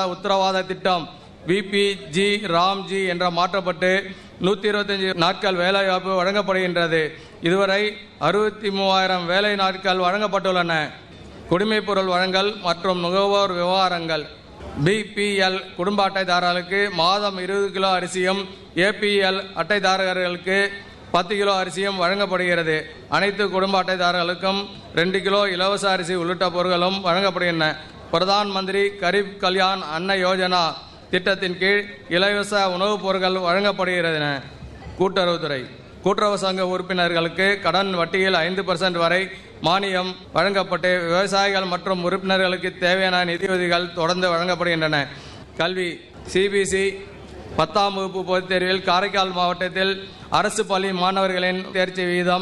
உத்தரவாத திட்டம் விபிஜி ராம்ஜி என்ற மாற்றப்பட்டு 125 நாட்கள் வேலைவாய்ப்பு வழங்கப்படுகின்றது. இதுவரை 63,000 வேலை நாட்கள் வழங்கப்பட்டுள்ளன. குடிமைப் பொருள் வழங்கல் மற்றும் நுகர்வோர் விவகாரங்கள் பிபிஎல் குடும்ப அட்டைதாரர்களுக்கு மாதம் 20 கிலோ அரிசியும், ஏபிஎல் அட்டைதாரர்களுக்கு 10 கிலோ அரிசியும் வழங்கப்படுகிறது. அனைத்து குடும்ப அட்டைதாரர்களுக்கும் 2 கிலோ இலவச அரிசி உள்ளிட்ட பொருட்களும் வழங்கப்படுகின்றன. பிரதான் மந்திரி கரீப் கல்யாண் அன்ன யோஜனா திட்டத்தின் கீழ் இலவச உணவுப் பொருட்கள் வழங்கப்படுகிறது. கூட்டுறவுத்துறை கூட்டுறவு சங்க உறுப்பினர்களுக்கு கடன் வட்டியில் 5% வரை மானியம் வழங்கப்பட்டு விவசாயிகள் மற்றும் உறுப்பினர்களுக்கு தேவையான நிதியுதவிகள் தொடர்ந்து வழங்கப்படுகின்றன. கல்வி சிபிசி 10ஆம் வகுப்பு பொதுத் தேர்வில் காரைக்கால் மாவட்டத்தில் அரசு பள்ளி மாணவர்களின் தேர்ச்சி வீதம்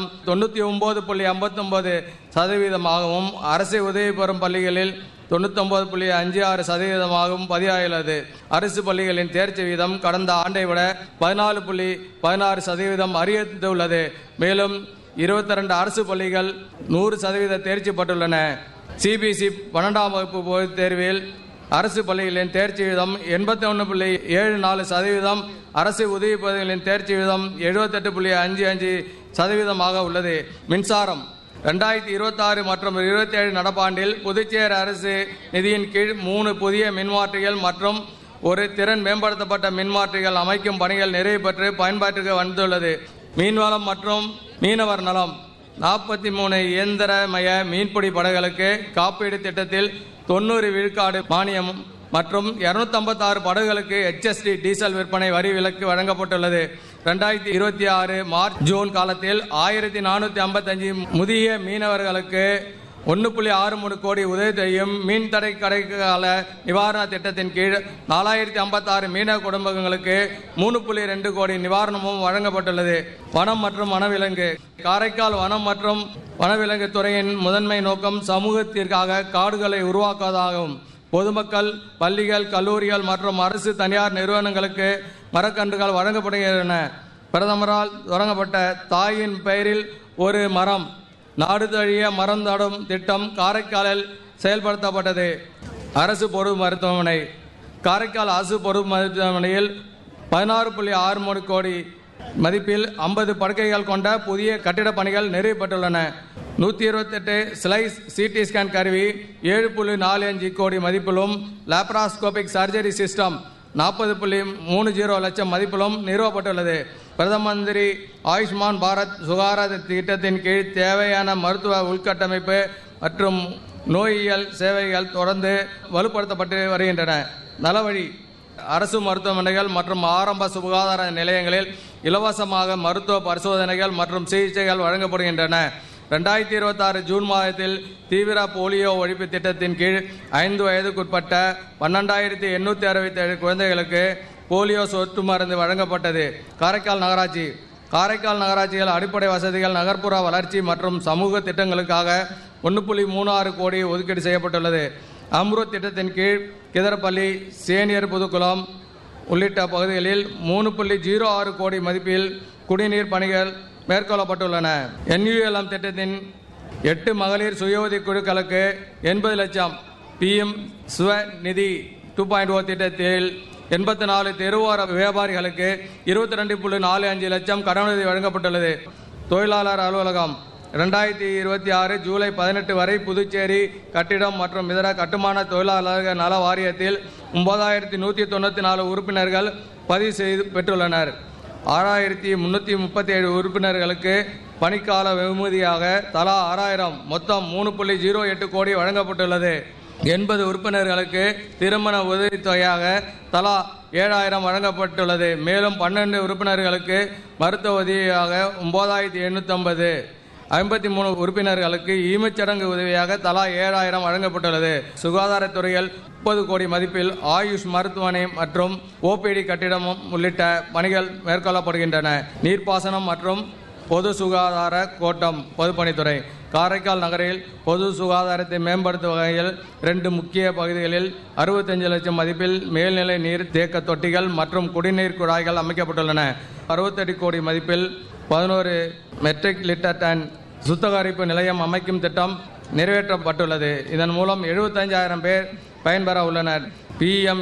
99.59% அரசு உதவி பெறும் பள்ளிகளில் 99.56% பதிவாகியுள்ளது. அரசு பள்ளிகளின் தேர்ச்சி வீதம் கடந்த ஆண்டை விட 14.16% அதிகரித்துள்ளது. மேலும் 22 அரசு பள்ளிகள் 100% தேர்ச்சி பெற்றுள்ளன. சிபிசி 12ஆம் வகுப்பு பொதுத் தேர்வில் அரசு பள்ளிகளின் தேர்ச்சி வீதம் 81.74%, அரசு உதவி பள்ளிகளின் தேர்ச்சி வீதம் 78.55% உள்ளது. மின்சாரம் 2026 மற்றும் 27 நடப்பாண்டில் புதுச்சேரி அரசு நிதியின் கீழ் 3 புதிய மின்மாற்றிகள் மற்றும் ஒரு திறன் மேம்படுத்தப்பட்ட மின்மாற்றிகள் அமைக்கும் பணிகள் நிறைவு பெற்று பயன்பாட்டிற்கு வந்துள்ளது. மீன்வளம் மற்றும் மீனவர் நலம் 43 இயந்திரமய மீன்பிடி படகுகளுக்கு காப்பீடு திட்டத்தில் 90 விழுக்காடு மானியம் மற்றும் 256 படகுகளுக்கு HSD டீசல் விற்பனை வரி விலக்கு வழங்கப்பட்டுள்ளது. 2026 மார்ச் ஜூன் காலத்தில் 1455 முதிய மீனவர்களுக்கு 1.63 கோடி உதவித்தொகையும் மீன் தடை கடைக்கால நிவாரண திட்டத்தின் கீழ் 4056 மீனவ குடும்பங்களுக்கு 3.2 கோடி நிவாரணமும் வழங்கப்பட்டுள்ளது. வனம் மற்றும் வனவிலங்கு காரைக்கால் வனம் மற்றும் வனவிலங்கு துறையின் முதன்மை நோக்கம் சமூகத்திற்காக காடுகளை உருவாக்குவதாகும். பொதுமக்கள், பள்ளிகள், கல்லூரிகள் மற்றும் அரசு தனியார் நிறுவனங்களுக்கு மரக்கன்றுகள் வழங்கப்படுகின்றன. பிரதமரால் தொடங்கப்பட்ட தாயின் பெயரில் ஒரு மரம் நாடு தழுவிய மரம் நடும் திட்டம் காரைக்காலில் செயல்படுத்தப்பட்டது. அரசு பொது மருத்துவமனை காரைக்கால் அரசு பொது மருத்துவமனையில் 16.63 கோடி மதிப்பில் 50 படுக்கைகள் கொண்ட புதிய கட்டிடப் பணிகள் நிறைவு பெற்றுள்ளன. 128 ஸ்லைஸ் சிடி ஸ்கேன் கருவி 7.45 கோடி மதிப்பிலும், லேப்ராஸ்கோபிக் சர்ஜரி சிஸ்டம் 40.30 லட்சம் மதிப்பிலும் நிறுவப்பட்டுள்ளது. பிரதம மந்திரி ஆயுஷ்மான் பாரத் சுகாதார திட்டத்தின் கீழ் தேவையான மருத்துவ உள்கட்டமைப்பு மற்றும் நோயியல் சேவைகள் தொடர்ந்து வலுப்படுத்தப்பட்டு வருகின்றன. நலவழி அரசு மருத்துவமனைகள் மற்றும் ஆரம்ப சுகாதார நிலையங்களில் இலவசமாக மருத்துவ பரிசோதனைகள் மற்றும் சிகிச்சைகள் வழங்கப்படுகின்றன. 2026 ஜூன் மாதத்தில் தீவிர போலியோ ஒழிப்பு திட்டத்தின் கீழ் 5 வயதுக்குட்பட்ட 12,867 குழந்தைகளுக்கு போலியோ சொட்டு மருந்து வழங்கப்பட்டது. காரைக்கால் நகராட்சிகள் அடிப்படை வசதிகள், நகர்ப்புற வளர்ச்சி மற்றும் சமூக திட்டங்களுக்காக 1.36 கோடி ஒதுக்கீடு செய்யப்பட்டுள்ளது. அம்ருத் திட்டத்தின் கீழ் கிதரப்பள்ளி, சேனியர் புதுக்குளம் உள்ளிட்ட பகுதிகளில் 3.06 கோடி மதிப்பில் குடிநீர் பணிகள் மேற்கொள்ளப்பட்டுள்ளன. NULM திட்டத்தின் 8 மகளிர் சுய உதவி குழுக்களுக்கு 80 லட்சம், PM ஸ்வநிதி 2.0 திட்டத்தில் 84 தெருவோர வியாபாரிகளுக்கு 22.45 லட்சம் கடனுதவி வழங்கப்பட்டுள்ளது. தொழிலாளர் அலுவலகம் 2026 ஜூலை 18 வரை புதுச்சேரி கட்டிடம் மற்றும் இதர கட்டுமான தொழிலாளர்கள் நல வாரியத்தில் 9194 உறுப்பினர்கள் பதிவு செய்து பெற்றுள்ளனர். 6337 உறுப்பினர்களுக்கு பணிக்கால வெகுமதியாக தலா 6000 மொத்தம் 3.08 கோடி வழங்கப்பட்டுள்ளது. 80 உறுப்பினர்களுக்கு திருமண உதவித்தொகையாக தலா 7000 வழங்கப்பட்டுள்ளது. மேலும் 12 உறுப்பினர்களுக்கு மருத்துவ உதவியாக 9850, 53 உறுப்பினர்களுக்கு ஈமச்சடங்கு உதவியாக தலா 7000 வழங்கப்பட்டுள்ளது. சுகாதாரத்துறையில் 30 கோடி மதிப்பில் ஆயுஷ் மருத்துவமனை மற்றும் OPD கட்டிடம் உள்ளிட்ட பணிகள் மேற்கொள்ளப்படுகின்றன. நீர்ப்பாசனம் மற்றும் பொது சுகாதார கோட்டம் பொதுப்பணித்துறை காரைக்கால் நகரில் பொது சுகாதாரத்தை மேம்படுத்தும் வகையில் 2 முக்கிய பகுதிகளில் 65 லட்சம் மதிப்பில் மேல்நிலை நீர் தேக்க தொட்டிகள் மற்றும் குடிநீர் குழாய்கள் அமைக்கப்பட்டுள்ளன. 68 கோடி மதிப்பில் 11 மெட்ரிக் லிட்டர் டன் சுத்திகரிப்பு நிலையம் அமைக்கும் திட்டம் நிறைவேற்றப்பட்டுள்ளது. இதன் மூலம் 75,000 பேர் பயன்பெற உள்ளனர். PM